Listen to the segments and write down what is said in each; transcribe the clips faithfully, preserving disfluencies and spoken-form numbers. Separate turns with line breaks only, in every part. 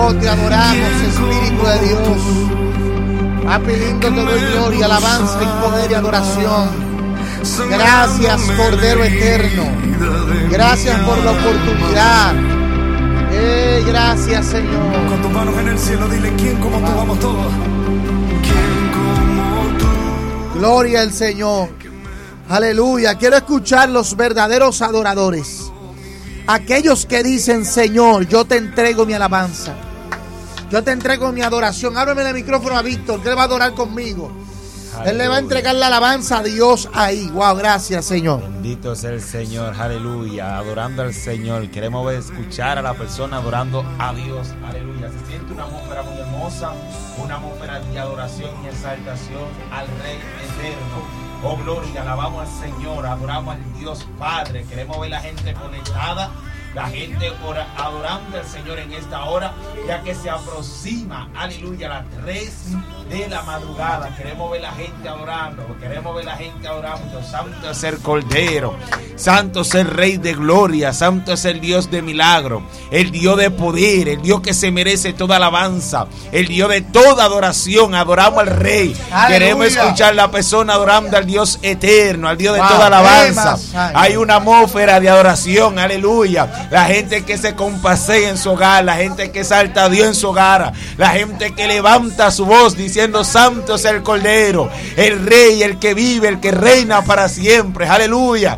Oh, te adoramos, Espíritu de Dios. Papilito, te doy gloria, alabanza y poder y adoración. Gracias, Cordero Eterno. Gracias por la oportunidad. Eh, gracias, Señor.
Con tus manos en el cielo, dile: ¿quién como tú? Vamos todos. ¿Quién como tú?
Gloria al Señor. Aleluya. Quiero escuchar los verdaderos adoradores. Aquellos que dicen: Señor, yo te entrego mi alabanza. Yo te entrego mi adoración. Ábreme el micrófono a Víctor, que él va a adorar conmigo. Aleluya. Él le va a entregar la alabanza a Dios ahí. Wow, gracias, Señor.
Bendito sea el Señor, aleluya. Adorando al Señor. Queremos ver, escuchar a la persona adorando a Dios, aleluya. Se siente una atmósfera muy hermosa, una atmósfera de adoración y exaltación al Rey eterno. Oh, gloria, alabamos al Señor, adoramos al Dios Padre. Queremos ver la gente conectada, la gente ora, adorando al Señor en esta hora, ya que se aproxima, aleluya, las tres de la madrugada. Queremos ver la gente adorando, queremos ver la gente adorando. Santo es el Cordero, santo es el Rey de gloria, santo es el Dios de milagro, el Dios de poder, el Dios que se merece toda alabanza, el Dios de toda adoración. Adoramos al Rey. Aleluya. Queremos escuchar la persona adorando al Dios eterno, al Dios de wow, toda alabanza. Hay una atmósfera de adoración, aleluya. La gente que se compasea en su hogar, la gente que salta a Dios en su hogar, la gente que levanta su voz diciendo: santo es el Cordero, el Rey, el que vive, el que reina para siempre. Aleluya.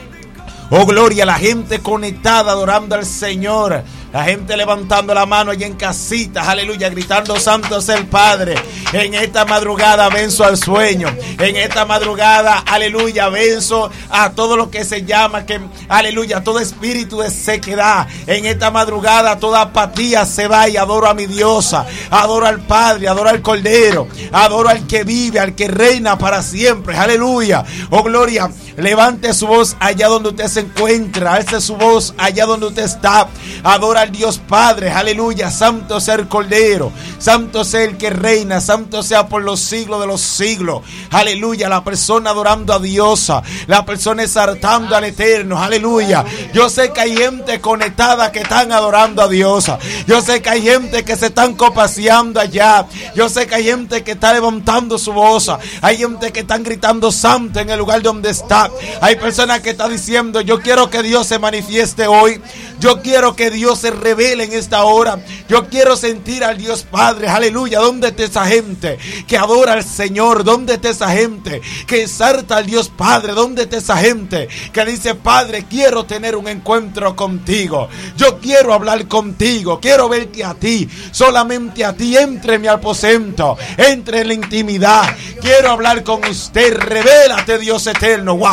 Oh, gloria, la gente conectada adorando al Señor. La gente levantando la mano allí en casitas, aleluya, gritando: santo es el Padre. En esta madrugada venzo al sueño. En esta madrugada, aleluya, venzo a todo lo que se llama, que, aleluya, todo espíritu de sequedad. En esta madrugada toda apatía se va y adoro a mi diosa. Adoro al Padre, adoro al Cordero, adoro al que vive, al que reina para siempre. Aleluya. Oh, gloria, levante su voz allá donde usted se encuentra. Alce su voz allá donde usted está. Adora al Dios Padre, aleluya. Santo sea el Cordero, santo sea el que reina, santo sea por los siglos de los siglos. Aleluya. La persona adorando a Dios, la persona exaltando al Eterno, aleluya. Yo sé que hay gente conectada que están adorando a Dios. Yo sé que hay gente que se están copaseando allá. Yo sé que hay gente que está levantando su voz. Hay gente que están gritando santo en el lugar donde está. Hay personas que están diciendo: yo quiero que Dios se manifieste hoy. Yo quiero que Dios se revele en esta hora. Yo quiero sentir al Dios Padre, aleluya. ¿Dónde está esa gente que adora al Señor? ¿Dónde está esa gente que exalta al Dios Padre? ¿Dónde está esa gente que dice: Padre, quiero tener un encuentro contigo? Yo quiero hablar contigo, quiero verte a ti, solamente a ti. Entre en mi aposento, entre en la intimidad. Quiero hablar con usted. Revélate, Dios eterno. Wow.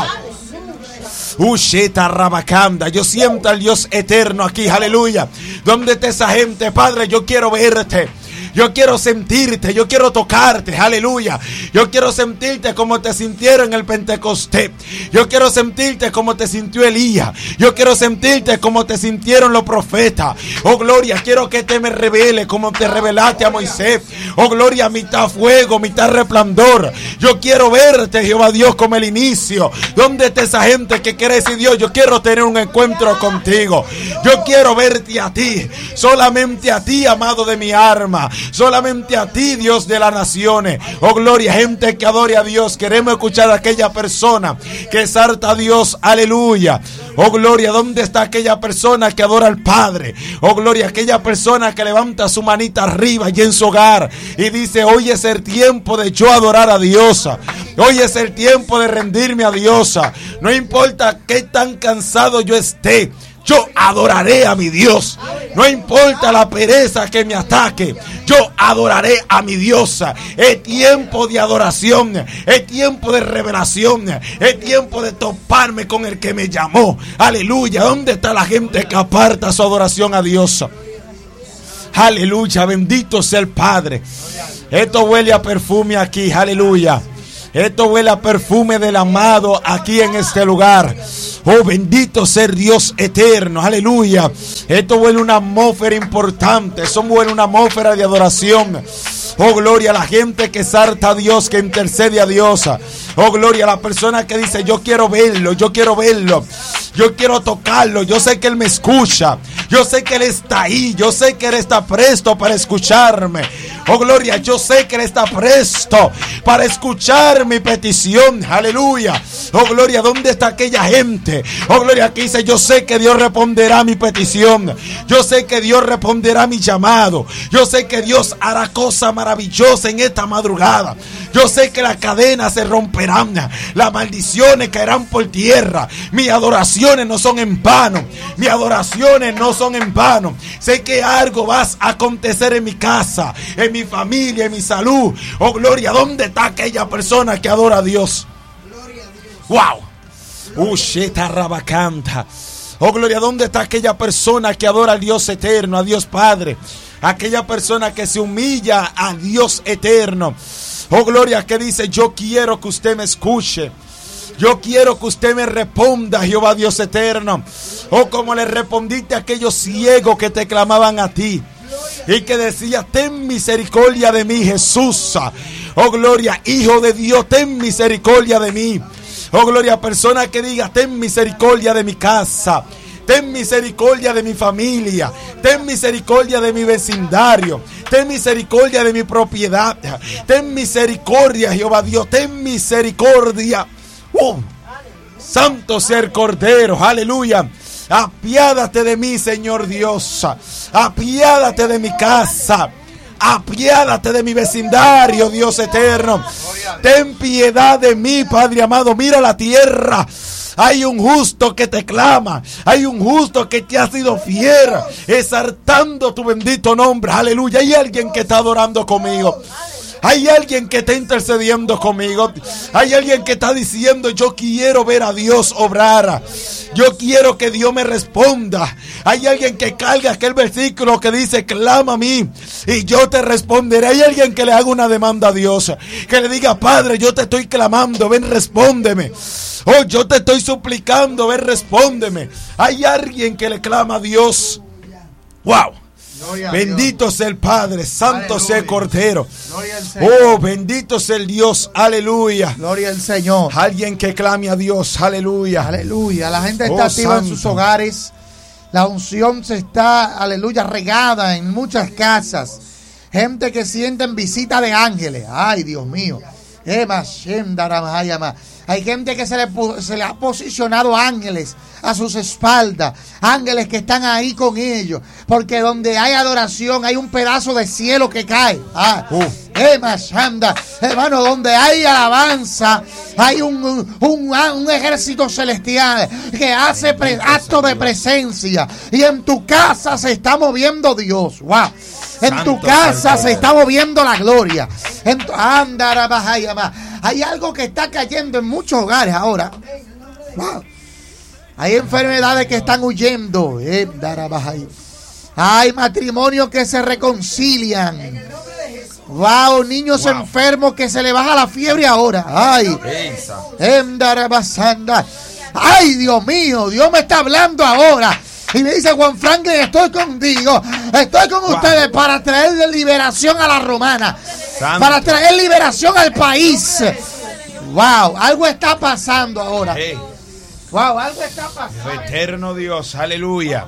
Usheta Rabacanda. Yo siento al Dios eterno aquí, aleluya. ¿Dónde está esa gente? Padre, yo quiero verte. Yo quiero sentirte, yo quiero tocarte, aleluya. Yo quiero sentirte como te sintieron en el Pentecostés. Yo quiero sentirte como te sintió Elías. Yo quiero sentirte como te sintieron los profetas. Oh, gloria, quiero que te me revele como te revelaste a Moisés. Oh, gloria, mitad fuego, mitad resplandor. Yo quiero verte, Jehová Dios, como el inicio. ¿Dónde está esa gente que quiere decir: Dios, yo quiero tener un encuentro contigo? Yo quiero verte a ti, solamente a ti, amado de mi alma. Solamente a ti, Dios de las naciones. Oh, gloria, gente que adore a Dios. Queremos escuchar a aquella persona que exalta a Dios, aleluya. Oh, gloria, ¿dónde está aquella persona que adora al Padre? Oh, gloria, aquella persona que levanta su manita arriba y en su hogar y dice: hoy es el tiempo de yo adorar a Dios. Hoy es el tiempo de rendirme a Dios. No importa qué tan cansado yo esté, yo adoraré a mi Dios. No importa la pereza que me ataque, yo adoraré a mi diosa. Es tiempo de adoración, es tiempo de revelación, es tiempo de toparme con el que me llamó. Aleluya. ¿Dónde está la gente que aparta su adoración a Dios? Aleluya. Bendito sea el Padre. Esto huele a perfume aquí. Aleluya. Esto huele a perfume del amado aquí en este lugar. Oh, bendito ser Dios eterno. Aleluya. Esto huele a una atmósfera importante. Eso huele a una atmósfera de adoración. Oh, gloria a la gente que exalta a Dios, que intercede a Dios. Oh, gloria a la persona que dice: yo quiero verlo, yo quiero verlo, yo quiero tocarlo. Yo sé que Él me escucha. Yo sé que Él está ahí. Yo sé que Él está presto para escucharme. Oh, gloria, yo sé que Él está presto para escuchar mi petición. Aleluya. Oh, gloria, ¿dónde está aquella gente? Oh, gloria, que dice, yo sé que Dios responderá mi petición. Yo sé que Dios responderá mi llamado. Yo sé que Dios hará cosa maravillosa en esta madrugada. Yo sé que las cadenas se romperán. Las maldiciones caerán por tierra. Mis adoraciones no son en vano. Mis adoraciones no son en vano. Sé que algo va a acontecer en mi casa, en mi familia, en mi salud. Oh, gloria, ¿dónde está aquella persona que adora a Dios? Wow. Usheta rabacanta. Oh, gloria, ¿dónde está aquella persona que adora al Dios eterno, a Dios Padre? Aquella persona que se humilla a Dios eterno. Oh, gloria, que dice, yo quiero que usted me escuche. Yo quiero que usted me responda, Jehová Dios eterno. Oh, como le respondiste a aquellos ciegos que te clamaban a ti y que decía, ten misericordia de mí, Jesús. Oh, gloria, Hijo de Dios, ten misericordia de mí. Oh, gloria, persona que diga, ten misericordia de mi casa. Ten misericordia de mi familia. Ten misericordia de mi vecindario. Ten misericordia de mi propiedad. Ten misericordia, Jehová Dios. Ten misericordia. Uh, santo sea el Cordero. Aleluya. Apiádate de mí, Señor Dios. Apiádate de mi casa. Apiádate de mi vecindario, Dios eterno. Ten piedad de mí, Padre amado. Mira la tierra. Hay un justo que te clama. Hay un justo que te ha sido fiel, exaltando tu bendito nombre. Aleluya. Hay alguien que está adorando conmigo. Hay alguien que está intercediendo conmigo. Hay alguien que está diciendo, yo quiero ver a Dios obrar. Yo quiero que Dios me responda. Hay alguien que carga aquel versículo que dice, clama a mí y yo te responderé. Hay alguien que le haga una demanda a Dios, que le diga, Padre, yo te estoy clamando, ven, respóndeme. Oh, yo te estoy suplicando, ven, respóndeme. Hay alguien que le clama a Dios. Wow. Bendito sea el Padre, santo aleluya. Sea el Cordero. Oh, bendito sea el Dios, aleluya.
Gloria al Señor.
Alguien que clame a Dios, aleluya.
Aleluya. La gente está
oh,
activa
santo.
En sus hogares. La unción se está, aleluya, regada en muchas casas. Gente que sienten visita de ángeles. Ay, Dios mío. Hay gente que se le, se le ha posicionado ángeles a sus espaldas. Ángeles que están ahí con ellos. Porque donde hay adoración hay un pedazo de cielo que cae. Ah, uh. Hermano, donde hay alabanza hay un, un, un ejército celestial que hace pre, acto de presencia. Y en tu casa se está moviendo Dios. Wow. En Santo tu casa Santo. Se está moviendo la gloria. En tu, hay algo que está cayendo en muchos hogares ahora. Wow. Hay enfermedades que están huyendo. Hay matrimonios que se reconcilian. Wow, niños wow. enfermos que se le baja la fiebre ahora. Ay, ay, Dios mío, Dios me está hablando ahora. Y me dice, Juan Franklin, estoy contigo. Estoy con wow. ustedes para traer liberación a la romana. Santo. Para traer liberación al país. Wow, algo está pasando ahora. Hey. Wow, algo está pasando.
Eterno Dios, aleluya.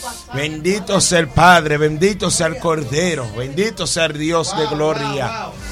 Bendito sea el Padre, bendito sea el Cordero, bendito sea el Dios wow, de gloria. Wow, wow.